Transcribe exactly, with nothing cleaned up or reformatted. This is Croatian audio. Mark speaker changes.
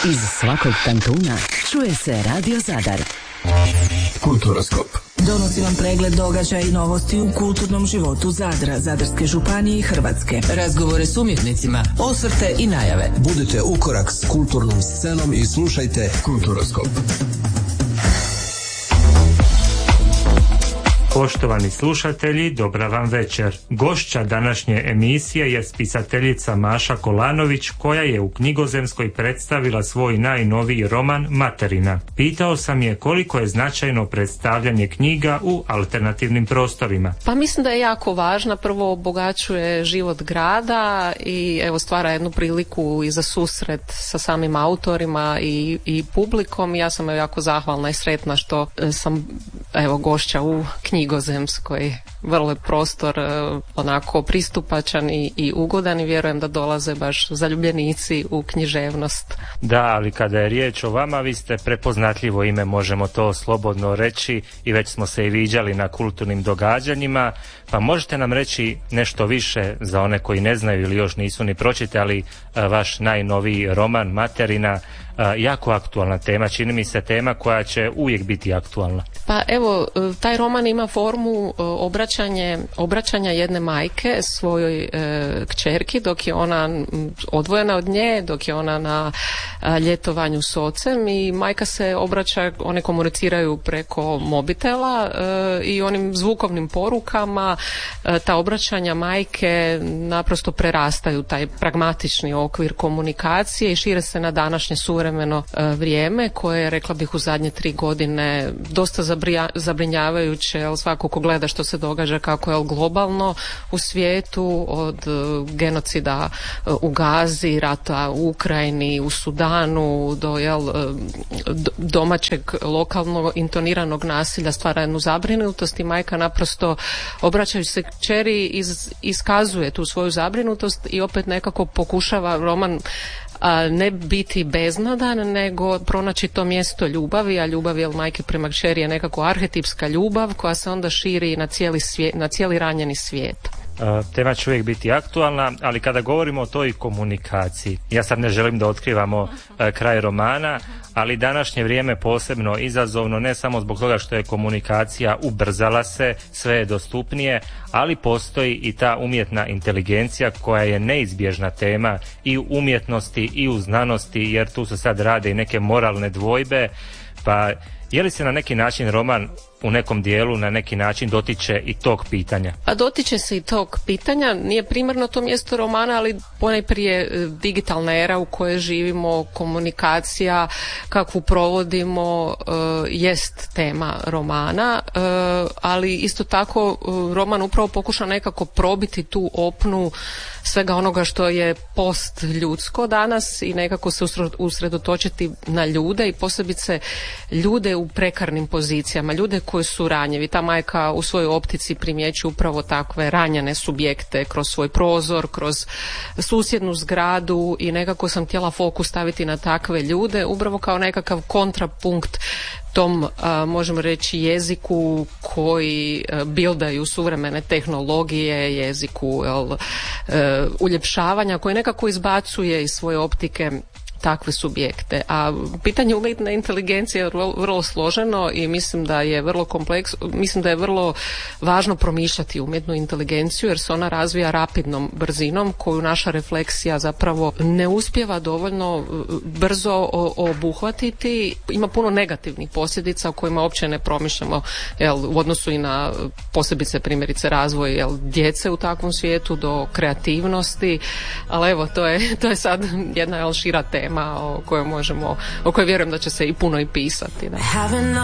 Speaker 1: Iz svakog kantuna čuje se Radio Zadar.
Speaker 2: Kulturoskop
Speaker 3: donosi vam pregled događaja i novosti u kulturnom životu Zadra, Zadarske županije i Hrvatske.
Speaker 4: Razgovore s umjetnicima, osvrte i najave.
Speaker 2: Budite ukorak s kulturnom scenom i slušajte Kulturoskop.
Speaker 5: Poštovani slušatelji, dobra vam večer. Gošća današnje emisije je spisateljica Maša Kolanović, koja je u Knjigozemskoj predstavila svoj najnoviji roman Materina. Pitao sam je koliko je značajno predstavljanje knjiga u alternativnim prostorima.
Speaker 6: Pa mislim da je jako važna. Prvo obogaćuje život grada i evo stvara jednu priliku i za susret sa samim autorima i, i publikom. Ja sam jako zahvalna i sretna što sam evo gošća u knjigu Knjigozemskoj. Vrlo je prostor onako pristupačan i, i ugodan i vjerujem da dolaze baš zaljubljenici u književnost.
Speaker 5: Da, ali kada je riječ o vama, vi ste prepoznatljivo ime, možemo to slobodno reći, i već smo se i viđali na kulturnim događanjima, pa možete nam reći nešto više za one koji ne znaju ili još nisu ni pročitali vaš najnoviji roman Materina. Jako aktualna tema, čini mi se tema koja će uvijek biti aktualna.
Speaker 6: Pa evo, taj roman ima formu obraćanje, obraćanja jedne majke svojoj e, kćerki dok je ona odvojena od nje, dok je ona na a, ljetovanju s ocem, i majka se obraća, one komuniciraju preko mobitela e, i onim zvukovnim porukama e, ta obraćanja majke naprosto prerastaju taj pragmatični okvir komunikacije i šire se na današnje suvremeno e, vrijeme koje, rekla bih, u zadnje tri godine dosta zabrija, zabrinjavajuće, jel, svako ko gleda što se događa kako je globalno u svijetu, od genocida u Gazi, rata u Ukrajini, u Sudanu, do jel, domaćeg lokalno intoniranog nasilja, stvara jednu zabrinutost i majka naprosto, obraćajući se kćeri, iz, iskazuje tu svoju zabrinutost i opet nekako pokušava roman a ne biti beznadan, nego pronaći to mjesto ljubavi, a ljubav je majke prema kćeri je nekako arhetipska ljubav koja se onda širi na cijeli svijet, na cijeli ranjeni svijet.
Speaker 5: Tema će uvijek biti aktualna, ali kada govorimo o toj komunikaciji, ja sad ne želim da otkrivamo kraj romana, ali današnje vrijeme posebno izazovno, ne samo zbog toga što je komunikacija ubrzala se, sve je dostupnije, ali postoji i ta umjetna inteligencija koja je neizbježna tema i u umjetnosti i u znanosti, jer tu se sad rade i neke moralne dvojbe. Pa je li se na neki način roman u nekom dijelu na neki način dotiče i tog pitanja?
Speaker 6: A dotiče se i tog pitanja, nije primarno to mjesto romana, ali ponajprije digitalna era u kojoj živimo, komunikacija kakvu provodimo e, jest tema romana, e, ali isto tako roman upravo pokuša nekako probiti tu opnu svega onoga što je post ljudsko danas i nekako se usredotočiti na ljude i posebice ljude u prekarnim pozicijama, ljude koji su ranjivi. Ta majka u svojoj optici primjećuje upravo takve ranjene subjekte kroz svoj prozor, kroz susjednu zgradu i nekako sam htjela fokus staviti na takve ljude, upravo kao nekakav kontrapunkt tom, a, možemo reći, jeziku koji a, bildaju suvremene tehnologije, jeziku jel, e, uljepšavanja koji nekako izbacuje iz svoje optike takve subjekte. A pitanje umjetne inteligencije je vrlo, vrlo složeno i mislim da je vrlo kompleks, mislim da je vrlo važno promišljati umjetnu inteligenciju jer se ona razvija rapidnom brzinom koju naša refleksija zapravo ne uspijeva dovoljno brzo obuhvatiti. Ima puno negativnih posljedica o kojima uopće ne promišljamo jel, u odnosu i na posebice primjerice razvoj jel, djece u takvom svijetu do kreativnosti, ali evo to je, to je sad jedna jel, šira tema o kojoj možemo, o kojoj vjerujem da će se i puno i pisati. Da.